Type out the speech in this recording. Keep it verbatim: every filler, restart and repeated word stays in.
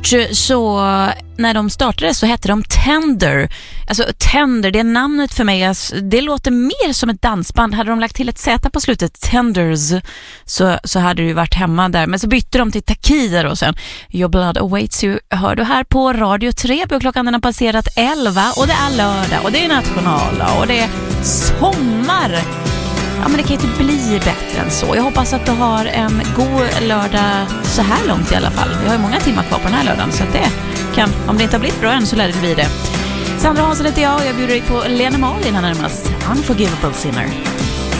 Först så när de startade så hette de Tender. Alltså Tender, det är namnet för mig. Alltså, det låter mer som ett dansband. Hade de lagt till ett Z på slutet, Tenders, så, så hade det ju varit hemma där. Men så bytte de till Takida och sen Your Blood Awaits You hör du här på Radio tre. Klockan den har passerat elva och det är lördag och det är nationaldag och det är sommar. Ja, men det kan inte bli bättre än så. Jag hoppas att du har en god lördag så här långt i alla fall. Vi har ju många timmar kvar på den här lördagen så att det kan, om det inte har blivit bra än så lär det bli det. Sandra Hansson heter jag och jag bjuder dig på Lena Malin här närmast. Unforgivable Sinner.